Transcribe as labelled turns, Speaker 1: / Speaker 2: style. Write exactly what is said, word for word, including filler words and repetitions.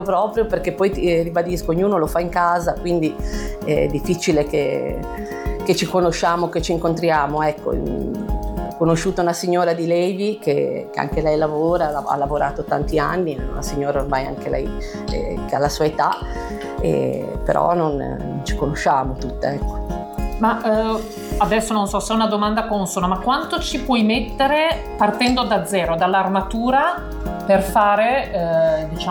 Speaker 1: proprio, perché poi eh, ribadisco, ognuno lo fa in casa, quindi è difficile che, che ci conosciamo, che ci incontriamo. Ecco, ho conosciuto una signora di Levi che, che anche lei lavora, ha lavorato tanti anni, una signora ormai anche lei eh, che ha la sua età, eh, però non, non ci conosciamo tutte, ecco.
Speaker 2: Ma eh, adesso non so se è una domanda consona, ma quanto ci puoi mettere partendo da zero, dall'armatura, per fare eh, diciamo